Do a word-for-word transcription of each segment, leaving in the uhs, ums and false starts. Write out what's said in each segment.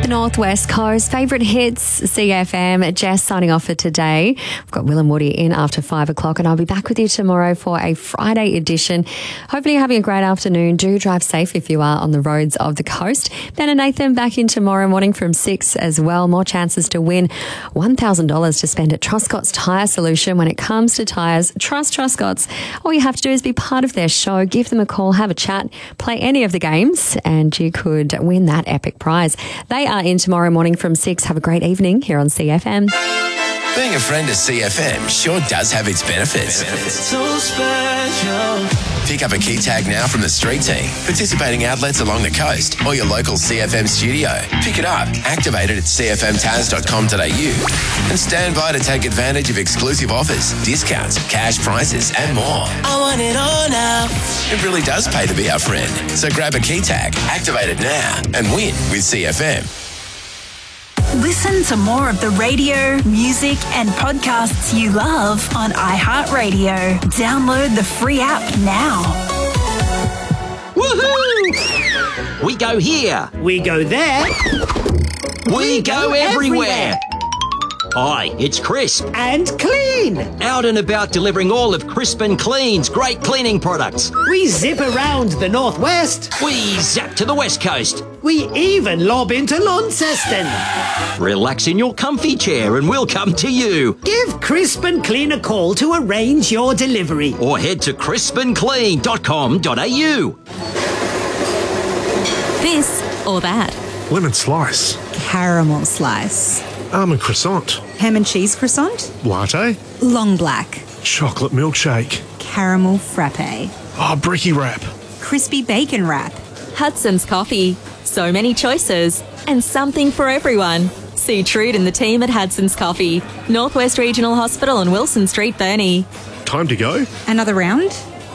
The Northwest Coast, favourite hits, C F M. Jess signing off for today. I've got Will and Woody in after five o'clock and I'll be back with you tomorrow for a Friday edition. Hopefully you're having a great afternoon. Do drive safe if you are on the roads of the coast. Ben and Nathan back in tomorrow morning from six as well. More chances to win one thousand dollars to spend at Truscott's Tyre Solution. When it comes to tyres, trust Truscott's. All you have to do is be part of their show. Give them a call, have a chat, play any of the games and you could win that epic prize. They are in tomorrow morning from six. Have a great evening here on C F M. Being a friend of C F M sure does have its benefits. benefits. So special. Pick up a key tag now from the street team, participating outlets along the coast or your local C F M studio. Pick it up, activate it at c f m taz dot com dot a u and stand by to take advantage of exclusive offers, discounts, cash prizes and more. I want it all now. It really does pay to be our friend. So grab a key tag, activate it now and win with C F M. Listen to more of the radio, music and podcasts you love on iHeartRadio. Download the free app now. Woohoo! We go here. We go there. We, we go, go everywhere. everywhere. Hi, it's Crisp. And Clean. Out and about delivering all of Crisp and Clean's great cleaning products. We zip around the Northwest. We zap to the West Coast. We even lob into Launceston. Relax in your comfy chair and we'll come to you. Give Crisp and Clean a call to arrange your delivery. Or head to crisp and clean dot com dot a u. This or that. Lemon slice. Caramel slice. Almond croissant. Ham and cheese croissant. Latte. Long black. Chocolate milkshake. Caramel frappe. Oh, bricky wrap. Crispy bacon wrap. Hudson's Coffee. So many choices and something for everyone. See Trude and the team at Hudson's Coffee, Northwest Regional Hospital on Wilson Street, Burnie. Time to go. Another round?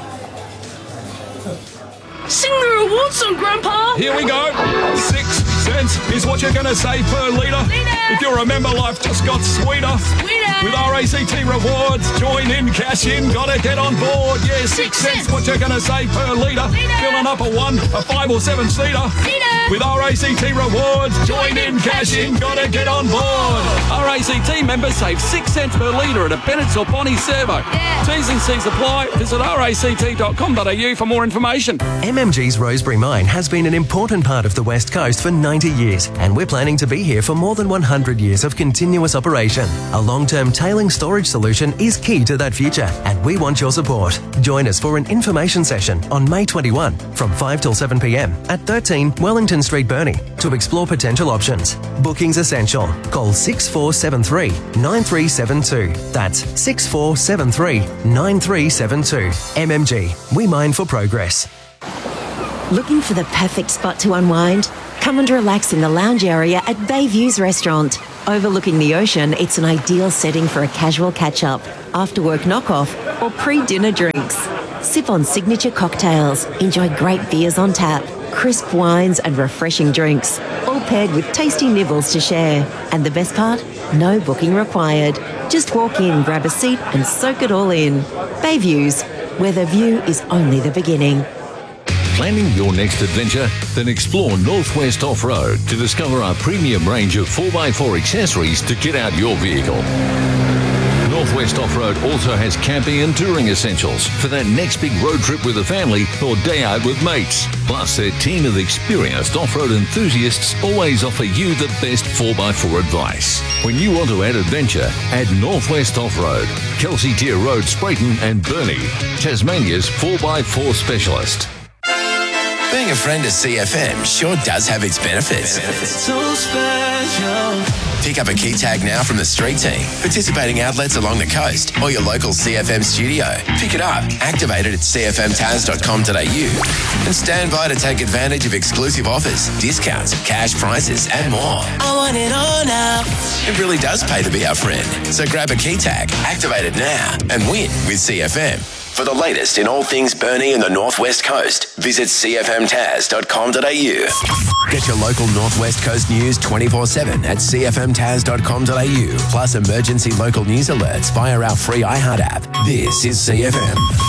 Sing the reward song, Grandpa. Here we go. Six cents is what you're going to save per litre. If you remember, life just got sweeter. Sweeter. With R A C T Rewards, join in, cash in, gotta get on board. Yeah, six, six cents, what you're going to save per litre. Filling up a one, a five or seven seater. With R A C T Rewards, join in, cash in, gotta get on board. R A C T members save six cents per litre at a Bennett's or Bonnie Servo. Yeah. T's and C's apply. Visit r a c t dot com dot a u for more information. M M G's Rosebery Mine has been an important part of the West Coast for ninety years, and we're planning to be here for more than one hundred years of continuous operation. A long-term tailing storage solution is key to that future, and we want your support. Join us for an information session on May twenty-first from five till seven p m at thirteen Wellington Street, Burnie, to explore potential options. Bookings essential. Call six four seven three, nine three seven two. That's six four seven three, nine three seven two. M M G. We mine for progress. Looking for the perfect spot to unwind? Come and relax in the lounge area at Bayviews Restaurant. Overlooking the ocean, it's an ideal setting for a casual catch-up, after-work knock-off, or pre-dinner drinks. Sip on signature cocktails, enjoy great beers on tap, crisp wines and refreshing drinks, all paired with tasty nibbles to share. And the best part? No booking required. Just walk in, grab a seat and soak it all in. Bayviews, where the view is only the beginning. Planning your next adventure? Then explore Northwest Off-Road to discover our premium range of four by four accessories to get out your vehicle. Northwest Off-Road also has camping and touring essentials for that next big road trip with the family or day out with mates. Plus, their team of experienced off-road enthusiasts always offer you the best four by four advice. When you want to add adventure, add Northwest Off-Road, Kelsey Tier Road, Sprayton and Burnie, Tasmania's four by four specialist. Being a friend of C F M sure does have its benefits. benefits. So special. Pick up a key tag now from the street team, participating outlets along the coast or your local C F M studio. Pick it up, activate it at c f m taz dot com dot a u and stand by to take advantage of exclusive offers, discounts, cash prizes and more. I want it all now. It really does pay to be our friend. So grab a key tag, activate it now and win with C F M. For the latest in all things Burnie and the Northwest Coast, visit c f m taz dot com dot a u. Get your local Northwest Coast news twenty-four seven at c f m taz dot com dot a u, plus emergency local news alerts via our free iHeart app. This is C F M.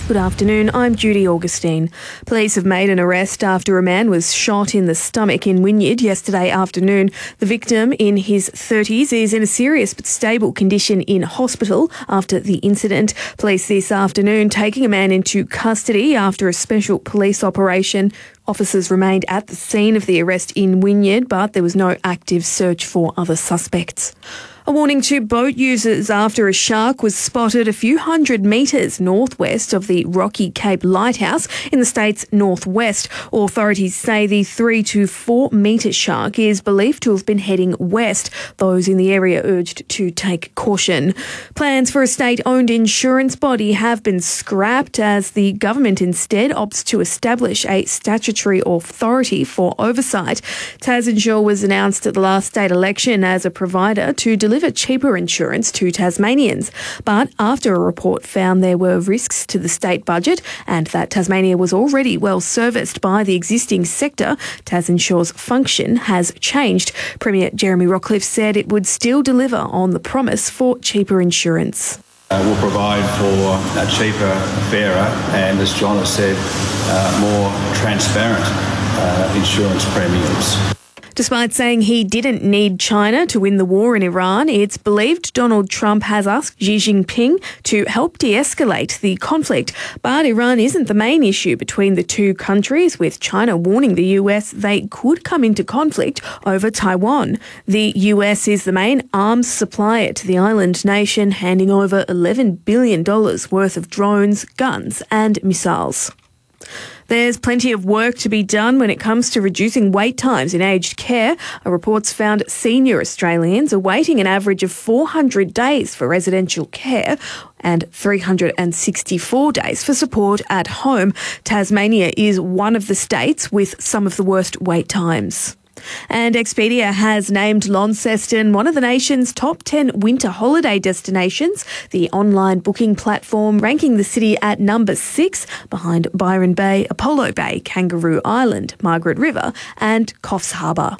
Good afternoon, I'm Judy Augustine. Police have made an arrest after a man was shot in the stomach in Wynyard yesterday afternoon. The victim, in his thirties, is in a serious but stable condition in hospital after the incident. Police this afternoon taking a man into custody after a special police operation. Officers remained at the scene of the arrest in Wynyard, but there was no active search for other suspects. A warning to boat users after a shark was spotted a few hundred metres northwest of the Rocky Cape Lighthouse in the state's northwest. Authorities say the three to four metre shark is believed to have been heading west. Those in the area urged to take caution. Plans for a state-owned insurance body have been scrapped as the government instead opts to establish a statutory authority for oversight. Tazinsure was announced at the last state election as a provider to deliver cheaper insurance to Tasmanians. But after a report found there were risks to the state budget and that Tasmania was already well serviced by the existing sector, Tazinsure's function has changed. Premier Jeremy Rockcliffe said it would still deliver on the promise for cheaper insurance. Uh, we'll provide for a cheaper, fairer and, as John has said, uh, more transparent uh, insurance premiums. Despite saying he didn't need China to win the war in Iran, it's believed Donald Trump has asked Xi Jinping to help de-escalate the conflict. But Iran isn't the main issue between the two countries, with China warning the U S they could come into conflict over Taiwan. The U S is the main arms supplier to the island nation, handing over eleven billion dollars worth of drones, guns and missiles. There's plenty of work to be done when it comes to reducing wait times in aged care. A report's found senior Australians are waiting an average of four hundred days for residential care and three hundred sixty-four days for support at home. Tasmania is one of the states with some of the worst wait times. And Expedia has named Launceston one of the nation's top ten winter holiday destinations, the online booking platform ranking the city at number six behind Byron Bay, Apollo Bay, Kangaroo Island, Margaret River and Coffs Harbour.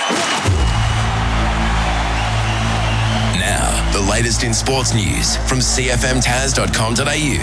Now, the latest in sports news from c f m tas dot com dot a u.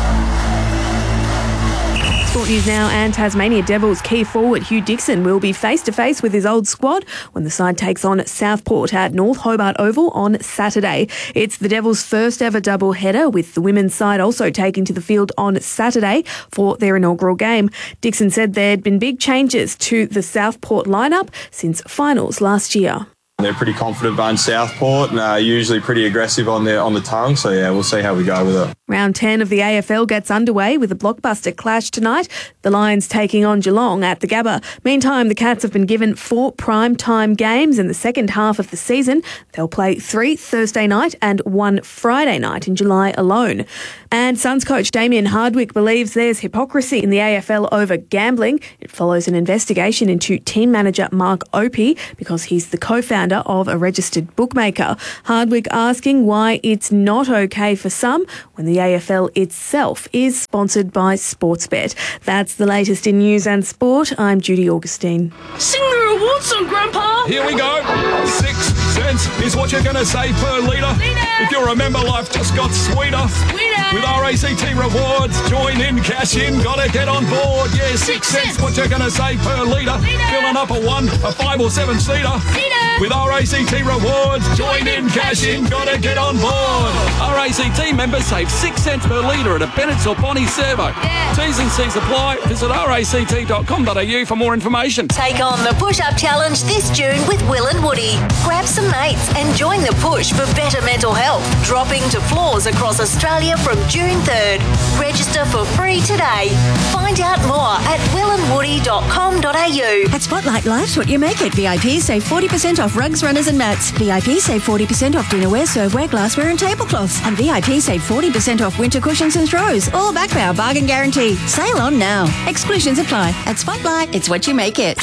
Sport news now, and Tasmania Devils key forward Hugh Dixon will be face-to-face with his old squad when the side takes on Southport at North Hobart Oval on Saturday. It's the Devils' first ever double-header, with the women's side also taking to the field on Saturday for their inaugural game. Dixon said there'd been big changes to the Southport lineup since finals last year. They're pretty confident behind Southport and uh, usually pretty aggressive on the on the tongue. So, yeah, we'll see how we go with it. Round ten of the A F L gets underway with a blockbuster clash tonight. The Lions taking on Geelong at the Gabba. Meantime, the Cats have been given four prime-time games in the second half of the season. They'll play three Thursday night and one Friday night in July alone. And Suns coach Damien Hardwick believes there's hypocrisy in the A F L over gambling. It follows an investigation into team manager Mark Opie because he's the co-founder of a registered bookmaker. Hardwick asking why it's not okay for some when the A F L itself is sponsored by Sportsbet. That's the latest in news and sport. I'm Judy Augustine. Sing the reward song, Grandpa. Here we go. Six cents is what you're going to save per litre. If you remember, life just got sweeter. Sweeter. With R A C T Rewards, join in, cash in, gotta get on board. Yeah, six, six cents, what you're going to save per litre. Filling up a one, a five or seven seater. With R A C T Rewards, join in, cash in, gotta get on board. R A C T members save six cents per litre at a Bennett's or Bonnie servo. Yeah. T's and C's apply. Visit r a c t dot com dot a u for more information. Take on the push-up challenge this June with Will and Woody. Grab some mates and join the push for better mental health. Dropping to floors across Australia from June third. Register for free today. Find out more at will and woody dot com dot a u. At Spotlight Life's what you make it. V I Ps save forty percent off rugs, runners and mats. V I Ps save forty percent off dinnerware, serveware, glassware and tablecloths. And V I Ps save forty percent off winter cushions and throws. All backed by our bargain guarantee. Sale on now. Exclusions apply. At Spotlight, it's what you make it.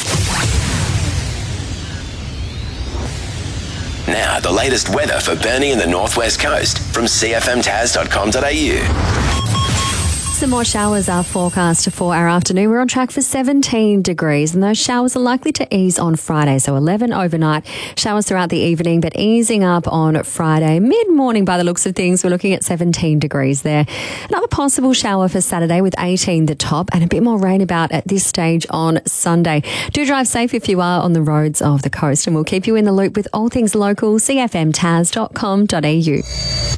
Now, the latest weather for Burnie and the Northwest Coast from c f m tas dot com dot a u. Some more showers are forecast for our afternoon. We're on track for seventeen degrees, and those showers are likely to ease on Friday. So eleven overnight, showers throughout the evening, but easing up on Friday. Mid-morning, by the looks of things, we're looking at seventeen degrees there. Another possible shower for Saturday with eighteen the top, and a bit more rain about at this stage on Sunday. Do drive safe if you are on the roads of the coast, and we'll keep you in the loop with all things local. C F M Taz dot com dot A U.